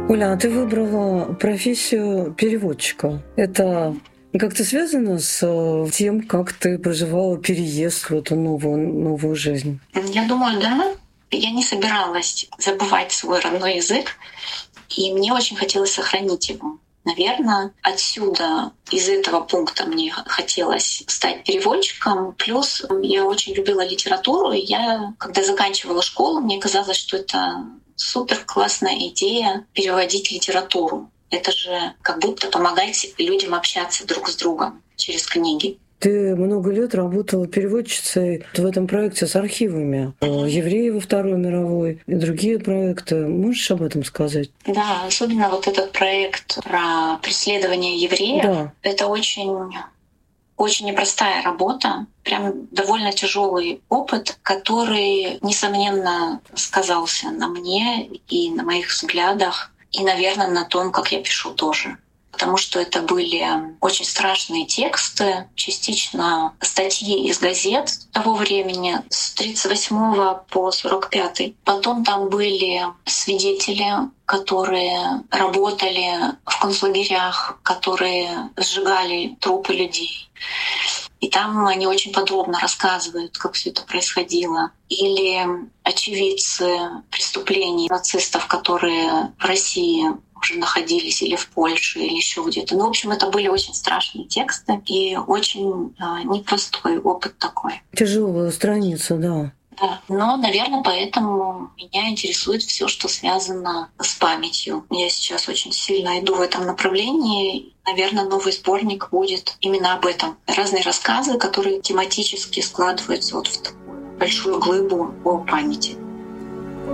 Оля, а ты выбрала профессию переводчика. Это как-то связано с тем, как ты проживала переезд в эту новую жизнь? Я думаю, да. Я не собиралась забывать свой родной язык, и мне очень хотелось сохранить его. Наверное, отсюда, из этого пункта мне хотелось стать переводчиком. Плюс я очень любила литературу, и я, когда заканчивала школу, мне казалось, что это супер классная идея переводить литературу. Это же как будто помогать людям общаться друг с другом через книги. Ты много лет работала переводчицей в этом проекте с архивами евреев во Второй мировой и другие проекты. Можешь об этом сказать? Да, особенно вот этот проект про преследование евреев. Да. Это очень непростая работа, прям довольно тяжелый опыт, который, несомненно, сказался на мне и на моих взглядах, и, наверное, на том, как я пишу тоже. Потому что это были очень страшные тексты, частично статьи из газет того времени с 1938 по 1945. Потом там были свидетели, которые работали в концлагерях, которые сжигали трупы людей. И там они очень подробно рассказывают, как все это происходило. Или очевидцы преступлений нацистов, которые в России уже находились или в Польше, или еще где-то. Ну, в общем, это были очень страшные тексты и очень непростой опыт такой. Тяжелая страница, да. Да. Но, наверное, поэтому меня интересует все, что связано с памятью. Я сейчас очень сильно иду в этом направлении. Наверное, новый сборник будет именно об этом. Разные рассказы, которые тематически складываются вот в такую большую глыбу о памяти.